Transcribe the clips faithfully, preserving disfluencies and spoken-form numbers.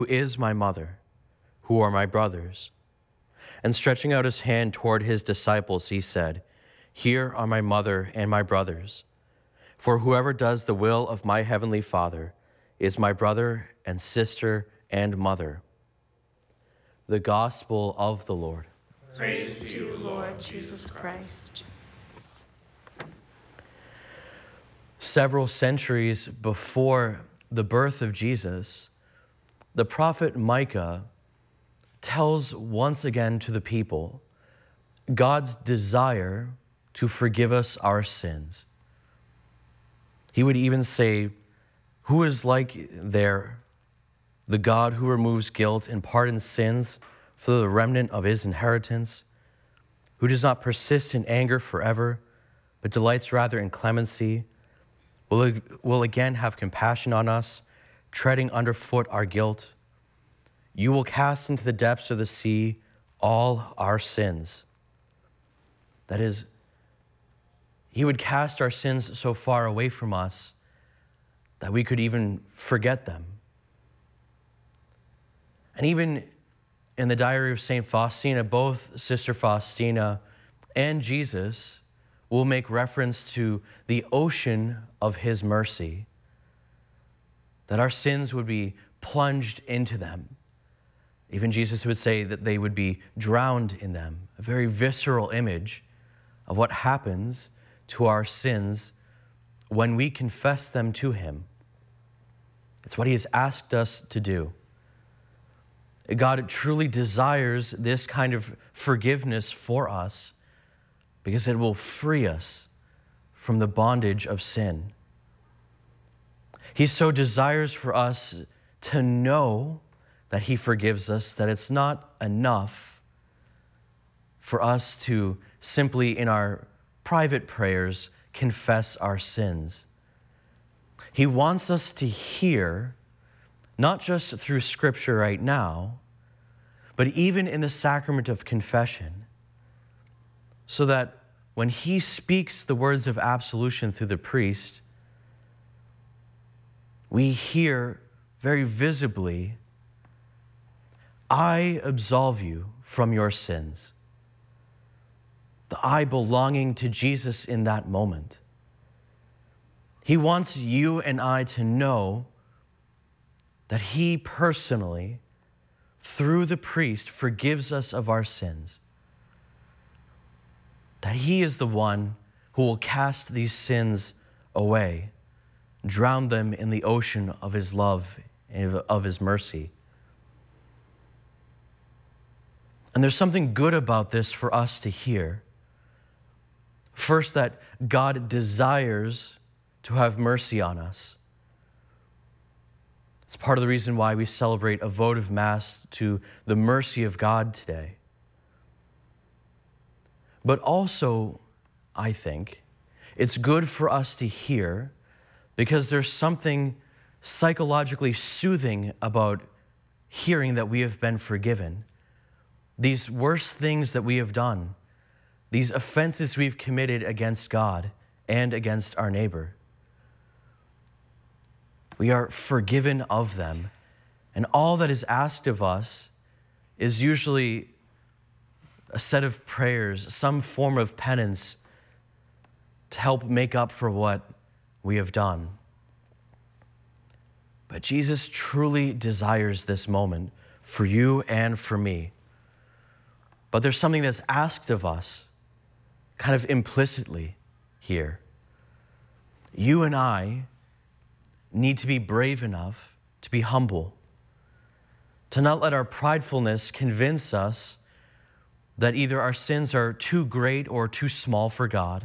who is my mother, who are my brothers?" And stretching out his hand toward his disciples, he said, "Here are my mother and my brothers. For whoever does the will of my heavenly Father is my brother and sister and mother." The Gospel of the Lord. Praise to you, Lord Jesus Christ. Several centuries before the birth of Jesus, the prophet Micah tells once again to the people God's desire to forgive us our sins. He would even say, "Who is like there, the God who removes guilt and pardons sins for the remnant of his inheritance, who does not persist in anger forever, but delights rather in clemency, will, will again have compassion on us, treading underfoot our guilt. You will cast into the depths of the sea all our sins." That is, he would cast our sins so far away from us that we could even forget them. And even in the diary of Saint Faustina, both Sister Faustina and Jesus will make reference to the ocean of his mercy, that our sins would be plunged into them. Even Jesus would say that they would be drowned in them, a very visceral image of what happens to our sins when we confess them to him. It's what he has asked us to do. God truly desires this kind of forgiveness for us because it will free us from the bondage of sin. He so desires for us to know that he forgives us, that it's not enough for us to simply in our private prayers confess our sins. He wants us to hear, not just through Scripture right now, but even in the sacrament of confession, so that when he speaks the words of absolution through the priest, we hear very visibly, "I absolve you from your sins." The I belonging to Jesus in that moment. He wants you and I to know that he personally, through the priest, forgives us of our sins. That he is the one who will cast these sins away, drown them in the ocean of his love and of his mercy. And there's something good about this for us to hear. First, that God desires to have mercy on us. It's part of the reason why we celebrate a votive Mass to the mercy of God today. But also, I think, it's good for us to hear because there's something psychologically soothing about hearing that we have been forgiven. These worst things that we have done, these offenses we've committed against God and against our neighbor. We are forgiven of them, and all that is asked of us is usually a set of prayers, some form of penance to help make up for what we have done. But Jesus truly desires this moment for you and for me. But there's something that's asked of us kind of implicitly here. You and I need to be brave enough to be humble, to not let our pridefulness convince us that either our sins are too great or too small for God,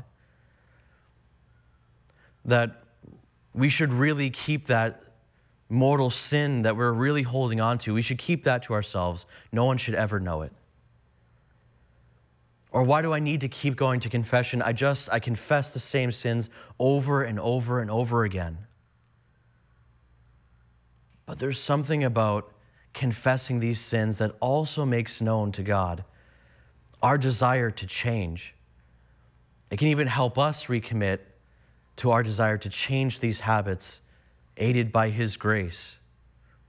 that we should really keep that mortal sin that we're really holding on to, we should keep that to ourselves. No one should ever know it. Or why do I need to keep going to confession? I just, I confess the same sins over and over and over again. But there's something about confessing these sins that also makes known to God our desire to change. It can even help us recommit to our desire to change these habits, aided by his grace.